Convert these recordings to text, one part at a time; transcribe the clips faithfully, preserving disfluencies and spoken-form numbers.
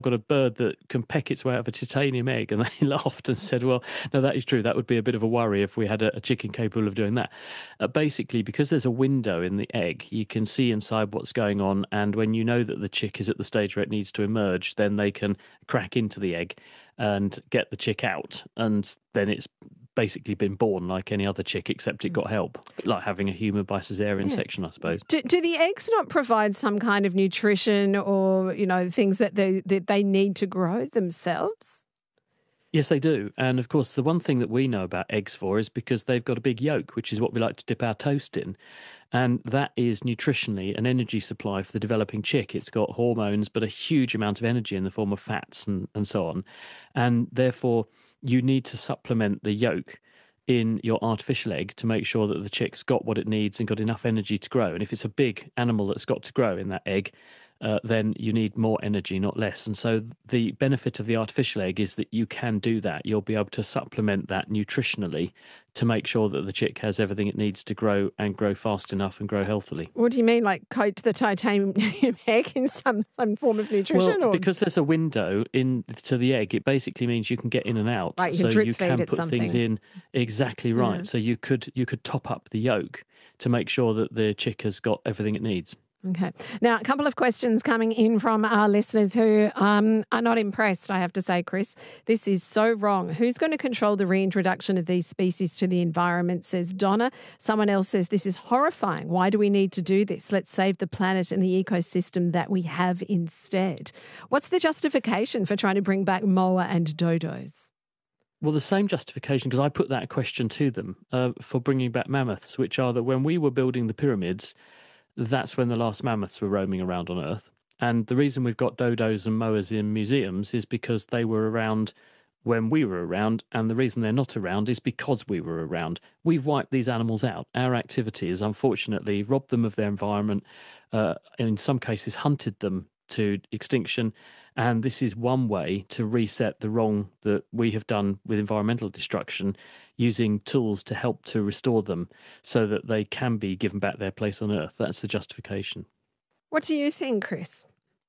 got a bird that can peck its way out of a titanium egg, and they laughed and said, well, no, that is true. That would be a bit of a worry if we had a, a chicken capable of doing that. Uh, basically, because there's a window in the egg, you can see inside what's going on, and when you know that the chick is at the stage where it needs to emerge, then they can crack into the egg and get the chick out, and then it's basically been born like any other chick, except it got help, like having a human by cesarean Yeah. section, I suppose. Do, do the eggs not provide some kind of nutrition or, you know, things that they, that they need to grow themselves? Yes, they do. And of course, the one thing that we know about eggs for is because they've got a big yolk, which is what we like to dip our toast in. And that is nutritionally an energy supply for the developing chick. It's got hormones, but a huge amount of energy in the form of fats and, and so on. And therefore, you need to supplement the yolk in your artificial egg to make sure that the chick's got what it needs and got enough energy to grow. And if it's a big animal that's got to grow in that egg, uh, then you need more energy, not less. And so the benefit of the artificial egg is that you can do that. You'll be able to supplement that nutritionally to make sure that the chick has everything it needs to grow and grow fast enough and grow healthily. What do you mean, like coat the titanium egg in some, some form of nutrition? Well, or? because there's a window into the egg, it basically means you can get in and out. Right, you so can drip you feed can it put something. things in exactly right. Yeah. So you could you could top up the yolk to make sure that the chick has got everything it needs. Okay. Now, a couple of questions coming in from our listeners who um, are not impressed, I have to say, Chris. This is so wrong. Who's going to control the reintroduction of these species to the environment, says Donna. Someone else says, this is horrifying. Why do we need to do this? Let's save the planet and the ecosystem that we have instead. What's the justification for trying to bring back moa and dodos? Well, the same justification, because I put that question to them uh, for bringing back mammoths, which are that when we were building the pyramids, that's when the last mammoths were roaming around on Earth. And the reason we've got dodos and moas in museums is because they were around when we were around, and the reason they're not around is because we were around. We've wiped these animals out. Our activities, unfortunately, robbed them of their environment, uh, and in some cases hunted them to extinction. And this is one way to reset the wrong that we have done with environmental destruction, using tools to help to restore them so that they can be given back their place on Earth. That's the justification. What do you think, Chris?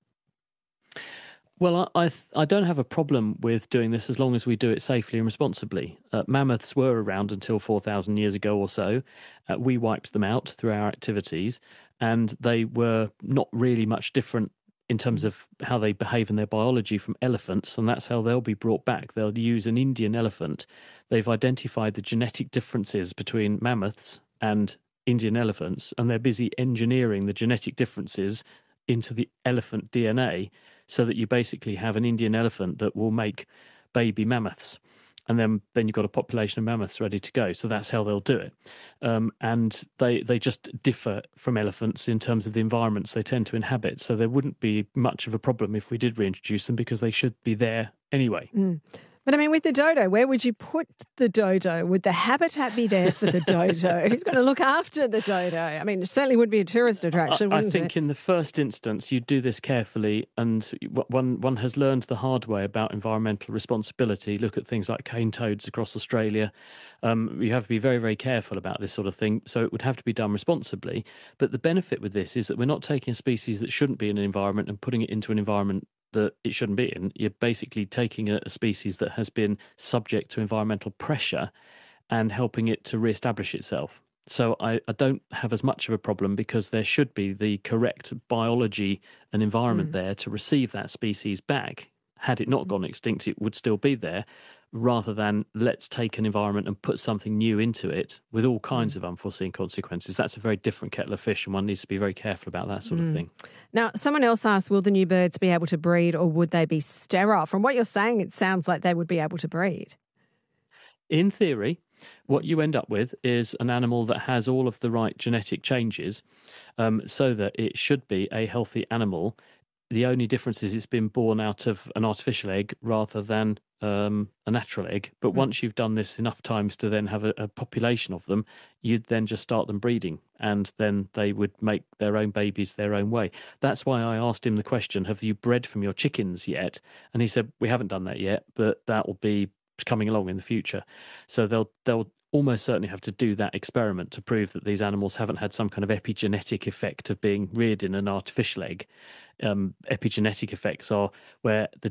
Well, I, I, I don't have a problem with doing this as long as we do it safely and responsibly. Uh, mammoths were around until four thousand years ago or so. Uh, we wiped them out through our activities, and they were not really much different in terms of how they behave in their biology from elephants, and that's how they'll be brought back. They'll use an Indian elephant. They've identified the genetic differences between mammoths and Indian elephants, and they're busy engineering the genetic differences into the elephant D N A so that you basically have an Indian elephant that will make baby mammoths. And then, then you've got a population of mammoths ready to go. So that's how they'll do it. Um, and they they just differ from elephants in terms of the environments they tend to inhabit. So there wouldn't be much of a problem if we did reintroduce them because they should be there anyway. Mm. But I mean, with the dodo, where would you put the dodo? Would the habitat be there for the dodo? Who's going to look after the dodo? I mean, it certainly would be a tourist attraction, I, I wouldn't think it? in the first instance, you do this carefully, and one one has learned the hard way about environmental responsibility. Look at things like cane toads across Australia. Um, you have to be very, very careful about this sort of thing, so it would have to be done responsibly. But the benefit with this is that we're not taking a species that shouldn't be in an environment and putting it into an environment that it shouldn't be in. You're basically taking a, a species that has been subject to environmental pressure and helping it to re-establish itself. So I, I don't have as much of a problem because there should be the correct biology and environment Mm. there to receive that species back. Had it not gone extinct, it would still be there, rather than let's take an environment and put something new into it with all kinds of unforeseen consequences. That's a very different kettle of fish, and one needs to be very careful about that sort of thing. Now, someone else asked, will the new birds be able to breed or would they be sterile? From what you're saying, it sounds like they would be able to breed. In theory, what you end up with is an animal that has all of the right genetic changes, um, so that it should be a healthy animal. The only difference is it's been born out of an artificial egg rather than um, a natural egg. But Mm. once you've done this enough times to then have a, a population of them, you'd then just start them breeding, and then they would make their own babies their own way. That's why I asked him the question, have you bred from your chickens yet? And he said, we haven't done that yet, but that will be coming along in the future. So they'll they'll almost certainly have to do that experiment to prove that these animals haven't had some kind of epigenetic effect of being reared in an artificial egg. Um, epigenetic effects are where the